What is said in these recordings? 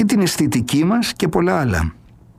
και την αισθητική μας και πολλά άλλα.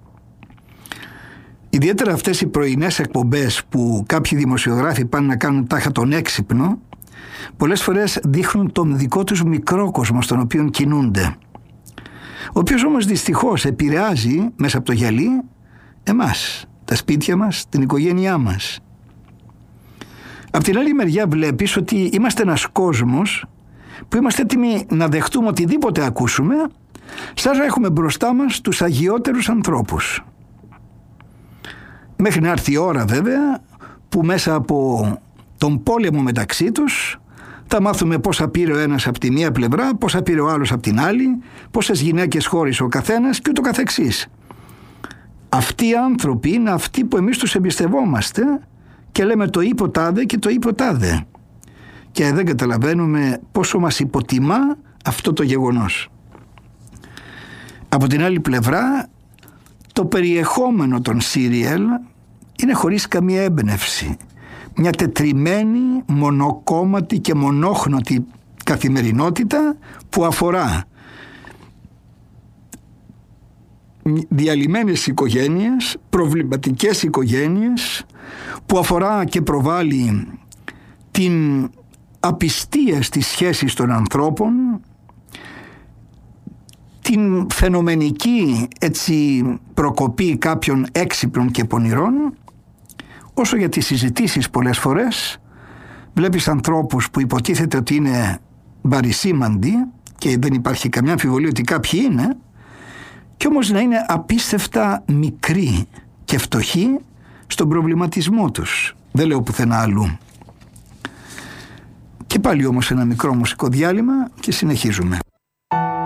Ιδιαίτερα αυτές οι πρωινές εκπομπές που κάποιοι δημοσιογράφοι πάνε να κάνουν τάχα τον έξυπνο, πολλές φορές δείχνουν τον δικό τους μικρό κόσμο στον οποίο κινούνται, ο οποίος όμως δυστυχώς επηρεάζει μέσα από το γυαλί εμάς, τα σπίτια μας, την οικογένειά μας. Απ' την άλλη μεριά βλέπεις ότι είμαστε ένας κόσμος που είμαστε έτοιμοι να δεχτούμε οτιδήποτε ακούσουμε, σαν να έχουμε μπροστά μας τους αγιότερους ανθρώπους. Μέχρι να έρθει η ώρα βέβαια που μέσα από τον πόλεμο μεταξύ τους θα μάθουμε πόσα πήρε ο ένας από τη μία πλευρά, πόσα πήρε ο άλλος από την άλλη, πόσες γυναίκες χώρισε ο καθένας και ούτω καθεξής. Αυτοί οι άνθρωποι είναι αυτοί που εμείς τους εμπιστευόμαστε και λέμε το είπε ο τάδε και το είπε ο τάδε. Και δεν καταλαβαίνουμε πόσο μας υποτιμά αυτό το γεγονός. Από την άλλη πλευρά, το περιεχόμενο των σύριελ είναι χωρίς καμία έμπνευση. Μια τετριμένη, μονοκόμματη και μονόχνοτη καθημερινότητα που αφορά διαλυμένες οικογένειες, προβληματικές οικογένειες, που αφορά και προβάλλει την απιστία στις σχέσεις των ανθρώπων, την φαινομενική προκοπή κάποιων έξυπνων και πονηρών. Όσο για τις συζητήσεις πολλές φορές βλέπεις ανθρώπους που υποτίθεται ότι είναι βαρισίμαντοι και δεν υπάρχει καμιά αμφιβολία ότι κάποιοι είναι, και όμως να είναι απίστευτα μικροί και φτωχοί στον προβληματισμό τους. Δεν λέω πουθενά αλλού. Και πάλι όμως ένα μικρό μουσικό διάλειμμα και συνεχίζουμε.